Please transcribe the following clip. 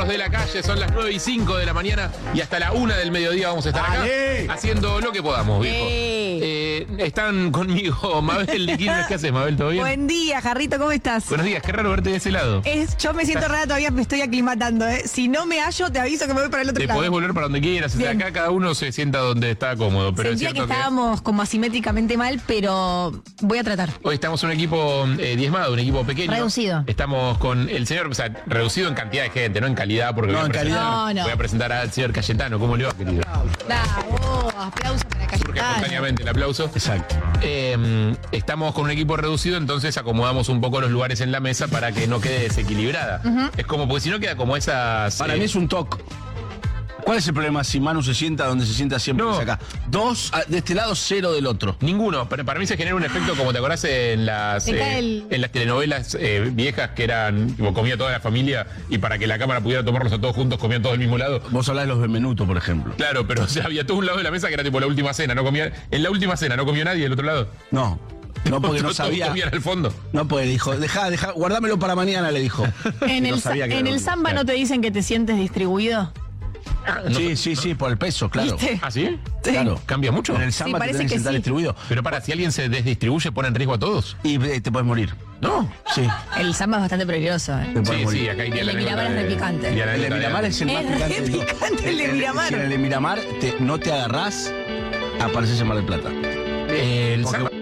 Amigos de la calle, son las 9:05 de la mañana y hasta la 1 del mediodía vamos a estar acá haciendo lo que podamos, viejo. Están conmigo Mabel de Quilmes. ¿Qué haces, Mabel? ¿Todo bien? Buen día, Jarrito, ¿cómo estás? Buenos días, qué raro verte de ese lado. Yo me siento rara, todavía me estoy aclimatando, Si no me hallo, te aviso que me voy para el otro Te lado. podés volver para donde quieras. O sea, acá cada uno se sienta donde está cómodo. Pero Sentía es que cierto estábamos como asimétricamente mal, pero voy a tratar. hoy estamos un equipo diezmado, un equipo pequeño. Reducido. Estamos con el señor, o sea, reducido en cantidad de gente, no en calidad, porque No, en calidad. No. voy a presentar al señor Cayetano. ¿Cómo le va, querido? Bravo, aplauso para Surge Cayetano. espontáneamente el aplauso. Exacto. Estamos con un equipo reducido, entonces acomodamos un poco los lugares en la mesa para que no quede desequilibrada. Es como, porque si no queda como esas... Para mí es un toque. ¿Cuál es el problema si Manu se sienta donde se sienta siempre? No. Es acá. 2 de este lado, 0 del otro. Ninguno, pero para mí se genera un efecto como te acordás en las telenovelas viejas que eran, tipo, comía toda la familia y para que la cámara pudiera tomarlos a todos juntos comían todos del mismo lado. Vos hablás de los Benvenuto, por ejemplo. Claro, pero o sea, había todo un lado de la mesa que era tipo la última cena, no comía, en la última cena no comió nadie del otro lado. No, porque no Todos sabía. comían al fondo. No, porque dijo, dejá, guardámelo para mañana, le dijo. En No el, sabía que en era el lo samba claro. no te dicen que te sientes distribuido. Sí, por el peso, claro. ¿Viste? ¿Ah, sí? Sí. Claro. ¿Cambia mucho? En el samba te parece tenés que que sentar sí. distribuido. Pero para, si alguien se desdistribuye, pone en riesgo a todos. Y te puedes morir. No. Sí. El samba es bastante peligroso, Te puedes Sí, morir. sí, acá iría El la de Miramar anécdota es re picante. iría la El de anécdota Miramar es el más Es re picante. de todos. picante el de Miramar. Si en el de Miramar no te agarrás, apareces en Mar del Plata. El Porque samba-